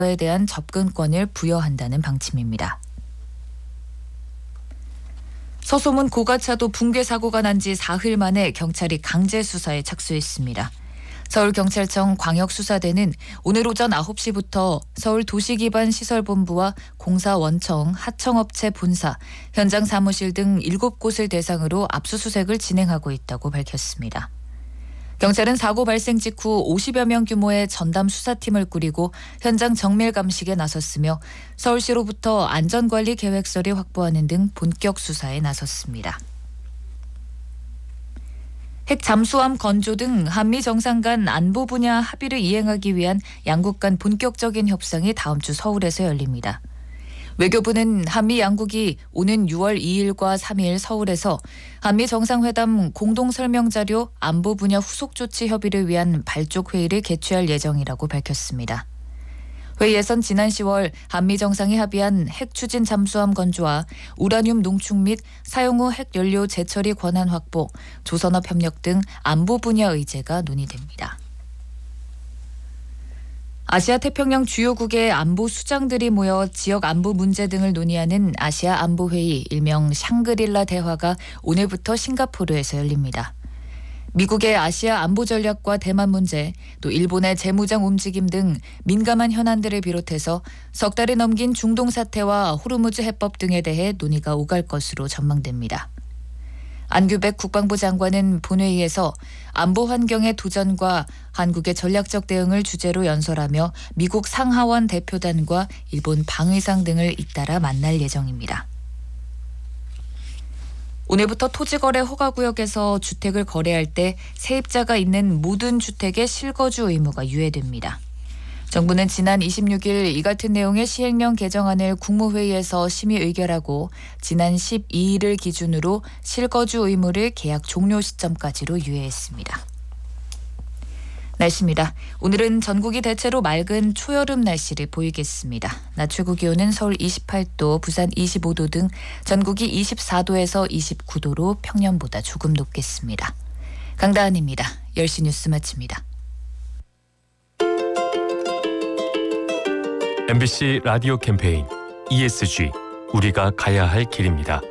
에 대한 접근권을 부여한다는 방침입니다. 서소문 고가차도 붕괴 사고가 난 지 사흘 만에 경찰이 강제 수사에 착수했습니다. 서울경찰청 광역수사대는 오늘 오전 9시부터 서울도시기반시설본부와 공사원청, 하청업체 본사, 현장 사무실 등 7곳을 대상으로 압수수색을 진행하고 있다고 밝혔습니다. 경찰은 사고 발생 직후 50여 명 규모의 전담 수사팀을 꾸리고 현장 정밀 감식에 나섰으며 서울시로부터 안전관리 계획서를 확보하는 등 본격 수사에 나섰습니다. 핵 잠수함 건조 등 한미 정상 간 안보 분야 합의를 이행하기 위한 양국 간 본격적인 협상이 다음 주 서울에서 열립니다. 외교부는 한미 양국이 오는 6월 2일과 3일 서울에서 한미 정상회담 공동설명자료 안보 분야 후속 조치 협의를 위한 발족 회의를 개최할 예정이라고 밝혔습니다. 회의에선 지난 10월 한미 정상이 합의한 핵 추진 잠수함 건조와 우라늄 농축 및 사용 후 핵 연료 재처리 권한 확보, 조선업 협력 등 안보 분야 의제가 논의됩니다. 아시아 태평양 주요국의 안보 수장들이 모여 지역 안보 문제 등을 논의하는 아시아 안보회의 일명 샹그릴라 대화가 오늘부터 싱가포르에서 열립니다. 미국의 아시아 안보 전략과 대만 문제, 또 일본의 재무장 움직임 등 민감한 현안들을 비롯해서 석 달이 넘긴 중동 사태와 호르무즈 해법 등에 대해 논의가 오갈 것으로 전망됩니다. 안규백 국방부 장관은 본회의에서 안보 환경의 도전과 한국의 전략적 대응을 주제로 연설하며 미국 상하원 대표단과 일본 방위상 등을 잇따라 만날 예정입니다. 오늘부터 토지거래 허가구역에서 주택을 거래할 때 세입자가 있는 모든 주택의 실거주 의무가 유예됩니다. 정부는 지난 26일 이 같은 내용의 시행령 개정안을 국무회의에서 심의 의결하고 지난 12일을 기준으로 실거주 의무를 계약 종료 시점까지로 유예했습니다. 날씨입니다. 오늘은 전국이 대체로 맑은 초여름 날씨를 보이겠습니다. 낮 최고 기온은 서울 28도, 부산 25도 등 전국이 24도에서 29도로 평년보다 조금 높겠습니다. 강다한입니다. 10시 뉴스 마칩니다. MBC 라디오 캠페인 ESG, 우리가 가야 할 길입니다.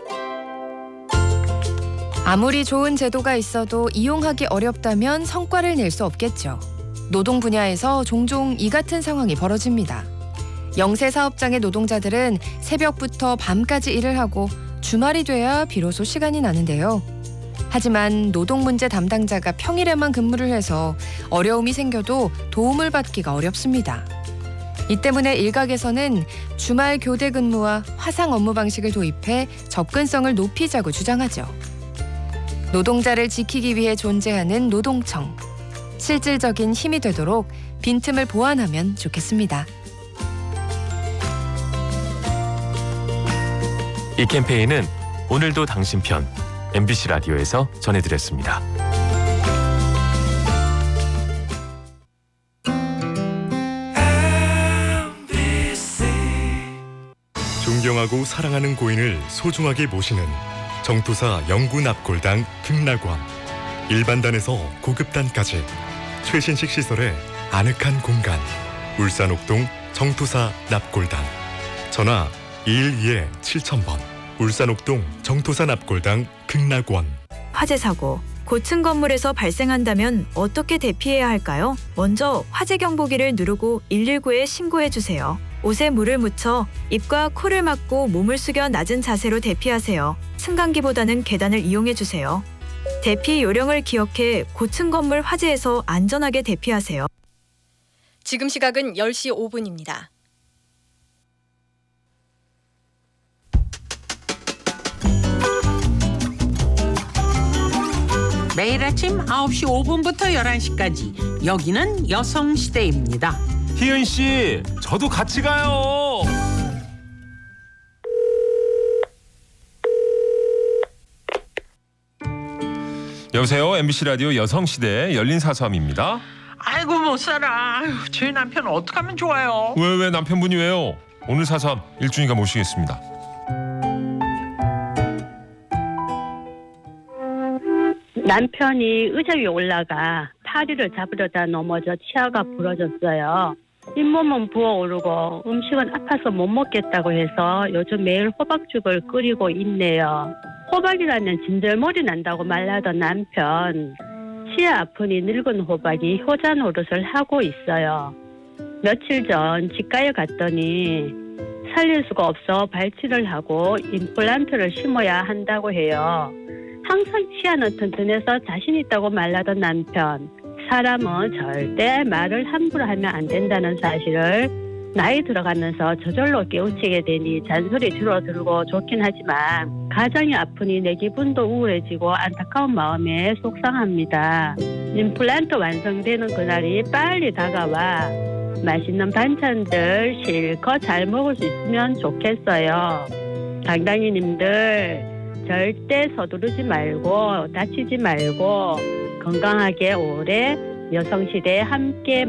아무리 좋은 제도가 있어도 이용하기 어렵다면 성과를 낼 수 없겠죠. 노동 분야에서 종종 이 같은 상황이 벌어집니다. 영세 사업장의 노동자들은 새벽부터 밤까지 일을 하고 주말이 돼야 비로소 시간이 나는데요. 하지만 노동 문제 담당자가 평일에만 근무를 해서 어려움이 생겨도 도움을 받기가 어렵습니다. 이 때문에 일각에서는 주말 교대 근무와 화상 업무 방식을 도입해 접근성을 높이자고 주장하죠. 노동자를 지키기 위해 존재하는 노동청. 실질적인 힘이 되도록 빈틈을 보완하면 좋겠습니다. 이 캠페인은 오늘도 당신 편 MBC 라디오에서 전해드렸습니다. 존경하고 사랑하는 고인을 소중하게 모시는 정토사 영구납골당 극락원. 일반단에서 고급단까지 최신식 시설의 아늑한 공간. 울산 옥동 정토사 납골당. 전화 212-7000번. 울산 옥동 정토사 납골당 극락원. 화재 사고, 고층 건물에서 발생한다면 어떻게 대피해야 할까요? 먼저 화재 경보기를 누르고 119에 신고해 주세요. 옷에 물을 묻혀 입과 코를 막고 몸을 숙여 낮은 자세로 대피하세요. 승강기보다는 계단을 이용해 주세요. 대피 요령을 기억해 고층 건물 화재에서 안전하게 대피하세요. 지금 시각은 10시 5분입니다. 매일 아침 9시 5분부터 11시까지 여기는 여성시대입니다. 희은 씨, 저도 같이 가요. 여보세요, MBC 라디오 여성시대 열린 사서함입니다. 아이고 못 살아. 아유, 제 남편 어떡하면 좋아요. 왜 남편분이 왜요? 오늘 사서함 일준이가 모시겠습니다. 남편이 의자 위에 올라가 파리를 잡으려다 넘어져 치아가 부러졌어요. 잇몸은 부어오르고 음식은 아파서 못 먹겠다고 해서 요즘 매일 호박죽을 끓이고 있네요. 호박이라면 진절머리 난다고 말하던 남편. 치아 아프니 늙은 호박이 효자 노릇을 하고 있어요. 며칠 전 치과에 갔더니 살릴 수가 없어 발치를 하고 임플란트를 심어야 한다고 해요. 항상 치아는 튼튼해서 자신 있다고 말하던 남편. 사람은 절대 말을 함부로 하면 안 된다는 사실을 나이 들어가면서 저절로 깨우치게 되니 잔소리 줄어들고 좋긴 하지만 가장이 아프니 내 기분도 우울해지고 안타까운 마음에 속상합니다. 임플란트 완성되는 그날이 빨리 다가와 맛있는 반찬들 실컷 잘 먹을 수 있으면 좋겠어요. 당당이님들 절대 서두르지 말고 다치지 말고 건강하게 오래 여성시대에 함께